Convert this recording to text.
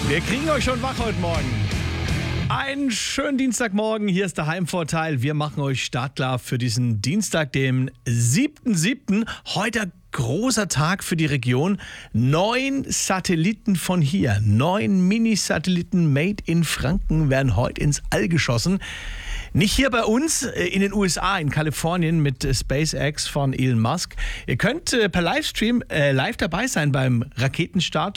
Wir kriegen euch schon wach heute Morgen. Einen schönen Dienstagmorgen, hier ist der Heimvorteil. Wir machen euch startklar für diesen Dienstag, dem 7.7. Heute ein großer Tag für die Region. 9 Satelliten von hier, 9 Mini-Satelliten made in Franken werden heute ins All geschossen. Nicht hier bei uns, in den USA, in Kalifornien mit SpaceX von Elon Musk. Ihr könnt per Livestream live dabei sein beim Raketenstart.